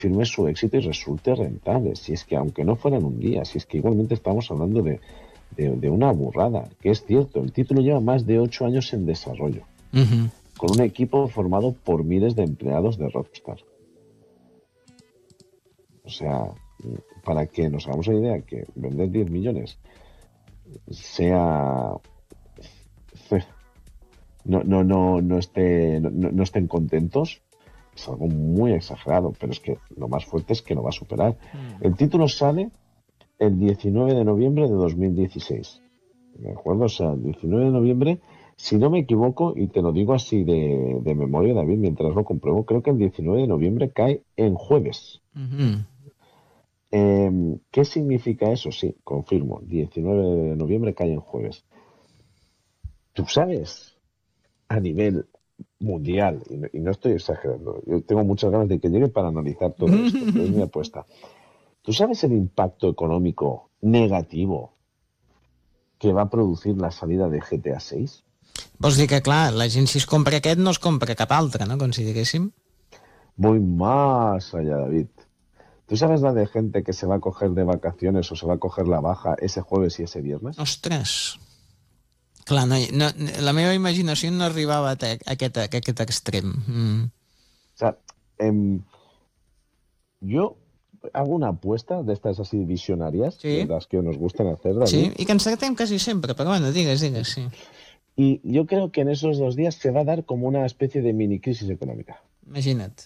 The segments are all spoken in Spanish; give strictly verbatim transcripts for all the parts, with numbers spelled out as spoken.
firme su éxito y resulte rentable. Si es que aunque no fuera en un día, si es que igualmente estamos hablando de, de, de una burrada, que es cierto, el título lleva más de ocho años en desarrollo, Uh-huh. con un equipo formado por miles de empleados de Rockstar. O sea, para que nos hagamos una idea, que vender diez millones sea... No, no, no, no, esté, no, no estén contentos, es algo muy exagerado, pero es que lo más fuerte es que lo va a superar. Mm. El título sale el diecinueve de noviembre de dos mil dieciséis. ¿De acuerdo? O sea, el diecinueve de noviembre, si no me equivoco, y te lo digo así de, de memoria, David, mientras lo compruebo, creo que el diecinueve de noviembre cae en jueves. Uh-huh. Eh, ¿Qué significa eso? Sí, confirmo. diecinueve de noviembre cae en jueves. ¿Tú sabes a nivel mundial, y no, y no estoy exagerando, yo tengo muchas ganas de que llegue para analizar todo esto, es mi apuesta? ¿Tú sabes el impacto económico negativo que va a producir la salida de G T A seis? Vols dir que, clar, la gent si es compra aquest no es compra cap altre, no? Com si diguéssim. Voy más allá, David. ¿Tú sabes la de gente que se va a coger de vacaciones o se va a coger la baja ese jueves y ese viernes? Ostres. Clar, no, no, la meva imaginació no arribava a aquest, a aquest extrem. Mm. O sea, eh, yo hago una apuesta de estas así visionarias, sí. de las que nos gustan hacer, David. Sí, i que encertem quasi sempre, però bueno, digues, digues, sí. Y yo creo que en esos dos días se va a dar como una especie de mini crisis económica. Imagina't.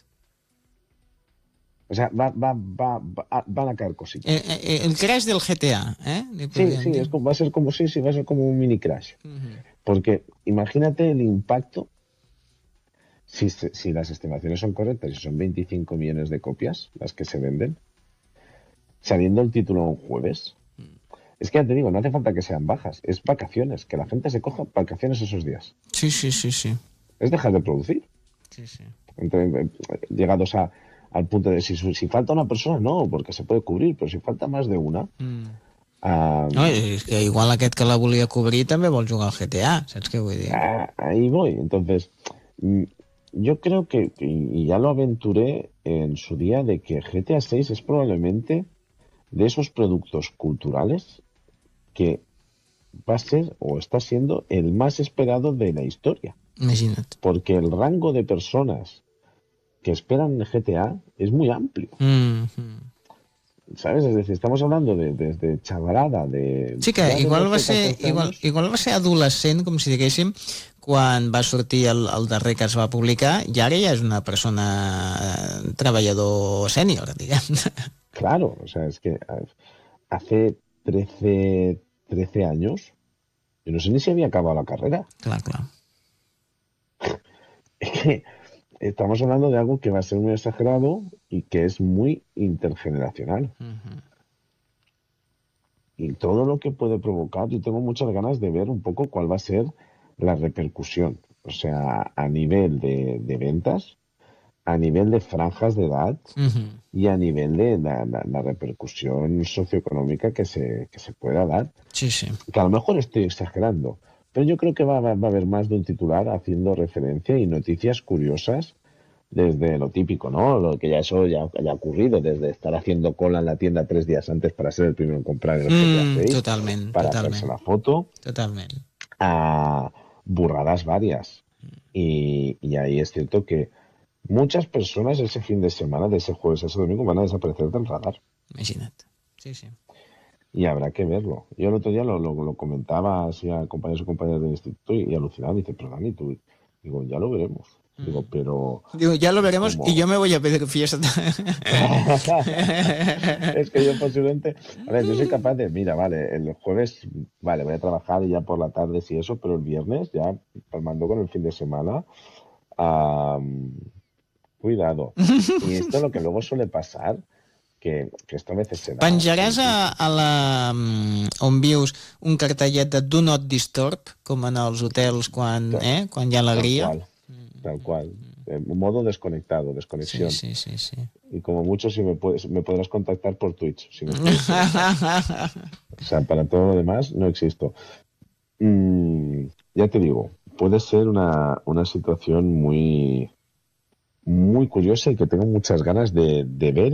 O sea, va, va, va, va, van a caer cositas. Eh, eh, el crash del G T A, ¿eh? Sí, sí, es como, va a ser como sí, sí, va a ser como un mini crash. Uh-huh. Porque imagínate el impacto, si, si las estimaciones son correctas, y son veinticinco millones de copias las que se venden, saliendo el título un jueves. Uh-huh. Es que ya te digo, no hace falta que sean bajas, es vacaciones, que la gente se coja vacaciones esos días. Sí, sí, sí, sí. Es dejar de producir. Sí, sí. Entonces, llegados a al punto de si, si falta una persona, no, porque se puede cubrir, pero si falta más de una... Mm. Um, no, és que igual aquest que la volia cobrir també vol jugar al G T A, saps què vull dir? Ah, ahí voy, entonces yo creo que, y ya lo aventuré en su día, de que G T A seis es probablemente de esos productos culturales que va a ser o está siendo el más esperado de la historia. Imagina't. Porque el rango de personas que esperan G T A es muy amplio. Mm-hmm. ¿Sabes? Es decir, estamos hablando de, de, de chavalada, de... Sí, que igual va, ser, igual, igual va ser adolescent, com si diguéssim, quan va sortir el, el darrer que es va publicar, i ara ja és una persona eh, treballador sènior, diguem. Claro, o sea, es que hace trece, trece años yo no sé ni si había acabado la carrera. Clar, clar. Es que estamos hablando de algo que va a ser muy exagerado y que es muy intergeneracional. Uh-huh. Y todo lo que puede provocar, yo tengo muchas ganas de ver un poco cuál va a ser la repercusión. O sea, a nivel de, de ventas, a nivel de franjas de edad uh-huh. y a nivel de la, la, la repercusión socioeconómica que se, que se pueda dar. Sí, sí. Que a lo mejor estoy exagerando, pero yo creo que va, va, va a haber más de un titular haciendo referencia y noticias curiosas desde lo típico, ¿no? Lo que ya eso ya haya ocurrido, desde estar haciendo cola en la tienda tres días antes para ser el primero en comprar el G T A seis, mm, totalment, para totalment. hacerse la foto, totalment. A burradas varias. Y, y ahí es cierto que muchas personas ese fin de semana, de ese jueves a ese domingo, van a desaparecer del radar. Imagina't. Sí, sí. Y habrá que verlo. Yo el otro día lo, lo, lo comentaba así a compañeros y compañeras del instituto y, y alucinaba. Dice, pero Dani, tú, digo, ya lo veremos. Mm. Digo, pero... Digo, ya lo veremos como... y yo me voy a pedir fiesta. Es que yo posiblemente... A ver, yo soy capaz de... Mira, vale, el jueves, vale, voy a trabajar y ya por la tarde sí eso, pero el viernes ya palmando con el fin de semana... Um, cuidado. Y esto es lo que luego suele pasar... Que, que esto a veces se da. Penjaràs a, a la, on vius un cartellet de Do Not Disturb, com en els hotels quan, eh, quan hi ha alegria? Tal cual, tal cual. En modo desconectado, desconexión. Sí, sí, sí, sí. Y como mucho si me, puedes, me podrás contactar por Twitch. Si me puedes, o sea, para todo lo demás no existo. Mm, ya te digo, puede ser una, una situación muy... muy curiosa y que tengo muchas ganas de, de ver